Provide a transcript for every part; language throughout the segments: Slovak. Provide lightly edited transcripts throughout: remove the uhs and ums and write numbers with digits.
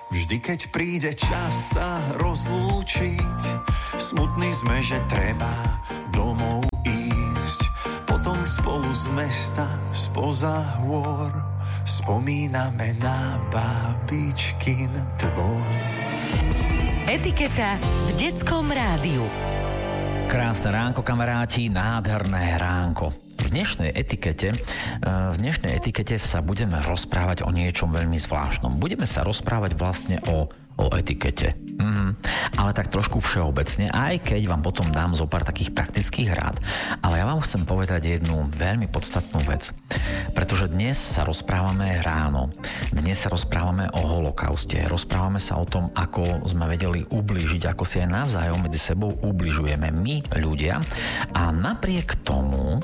Vždy, keď príde čas sa rozlúčiť, smutný sme, že treba domov ísť. Potom spolu z mesta, spoza hôr, spomíname na babičkin dvor. Etiketa v detskom rádiu. Krásne ránko, kamaráti, nádherné ránko. V dnešnej etikete sa budeme rozprávať o niečom veľmi zvláštnom. Budeme sa rozprávať vlastne o etikete. Ale tak trošku všeobecne, aj keď vám potom dám zo pár takých praktických rád. Ale ja vám chcem povedať jednu veľmi podstatnú vec. Pretože dnes sa rozprávame ráno. Dnes sa rozprávame o holokauste. Rozprávame sa o tom, ako sme vedeli ublížiť, ako si aj navzájom medzi sebou ubližujeme my, ľudia. A napriek tomu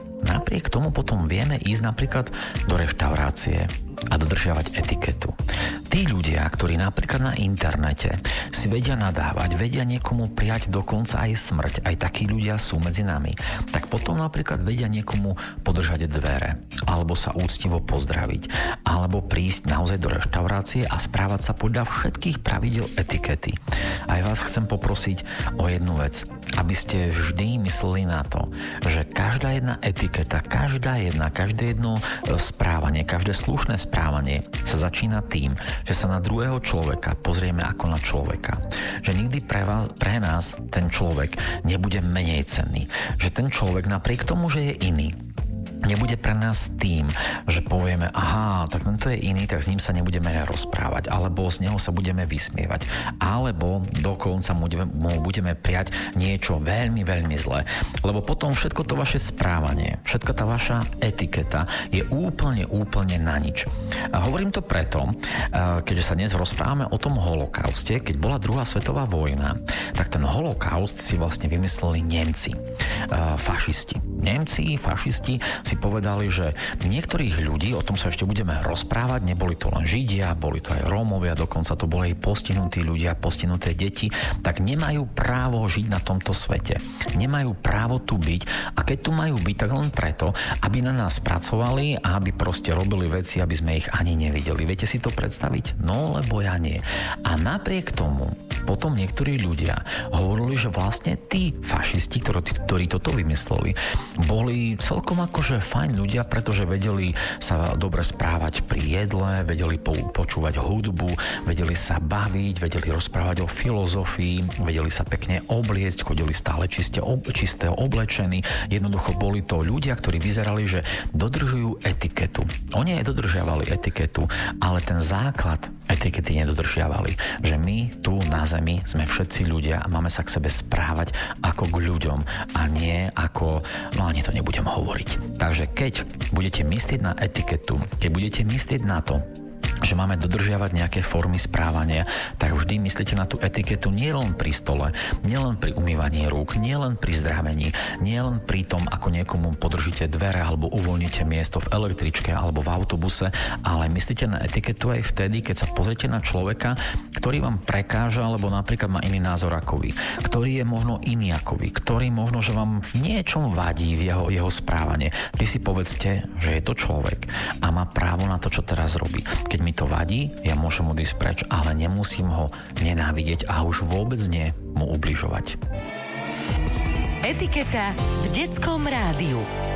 potom vieme ísť napríklad do reštaurácie a dodržiavať etiketu. Tí ľudia, ktorí napríklad na internete si vedia nadávať, vedia niekomu prijať dokonca aj smrť, aj takí ľudia sú medzi nami, tak potom napríklad vedia niekomu podržať dvere, alebo sa úctivo pozdraviť, alebo prísť naozaj do reštaurácie a správať sa podľa všetkých pravidiel etikety. Aj vás chcem poprosiť o jednu vec, aby ste vždy mysleli na to, že každá jedna etiketa, každé jedno správanie, každé slušné správanie sa začína tým, že sa na druhého človeka pozrieme ako na človeka. Že nikdy pre nás ten človek nebude menej cenný. Že ten človek napriek tomu, že je iný, nebude pre nás tým, že povieme, aha, tak tento je iný, tak s ním sa nebudeme rozprávať, alebo z neho sa budeme vysmievať, alebo dokonca mu budeme prijať niečo veľmi, veľmi zlé. Lebo potom všetko to vaše správanie, všetka tá vaša etiketa je úplne na nič. A hovorím to preto, keďže sa dnes rozprávame o tom holokauste, keď bola druhá svetová vojna, tak ten holokaust si vlastne vymysleli Nemci, fašisti. Nemci, fašisti si povedali, že niektorých ľudí, o tom sa ešte budeme rozprávať, neboli to len Židia, boli to aj Rómovia, dokonca to boli aj postihnutí ľudia, postihnuté deti, tak nemajú právo žiť na tomto svete. Nemajú právo tu byť a keď tu majú byť, tak len preto, aby na nás pracovali a aby proste robili veci, aby sme ich ani nevideli. Viete si to predstaviť? No, lebo ja nie. A napriek tomu potom niektorí ľudia hovorili, že vlastne tí fašisti, ktorí toto vymysleli, boli celkom akože fajn ľudia, pretože vedeli sa dobre správať pri jedle, vedeli počúvať hudbu, vedeli sa baviť, vedeli rozprávať o filozofii, vedeli sa pekne obliecť, chodili stále čisté oblečení. Jednoducho boli to ľudia, ktorí vyzerali, že dodržujú etiketu. Oni aj dodržiavali etiketu, ale ten základ etikety nedodržiavali. Že my tu na zemi sme všetci ľudia a máme sa k sebe správať ako k ľuďom a nie ako, no ani to nebudem hovoriť. Takže keď budete myslieť na etiketu, keď budete myslieť na to, že máme dodržiavať nejaké formy správania, tak vždy myslíte na tú etiketu nielen pri stole, nielen pri umývaní rúk, nielen pri zdravení, nielen pri tom, ako niekomu podržíte dvere alebo uvoľníte miesto v električke alebo v autobuse, ale myslíte na etiketu aj vtedy, keď sa pozriete na človeka, ktorý vám prekáža alebo napríklad má iný názor ako vy, ktorý je možno iný ako vy, ktorý možno, že vám v niečom vadí v jeho správanie. Vy si povedzte, že je to človek a má právo na to, čo teraz robí. Keď mi to vadí, ja môžem odísť preč, ale nemusím ho nenávidieť a už vôbec nie mu ubližovať. Etiketa v detskom rádiu.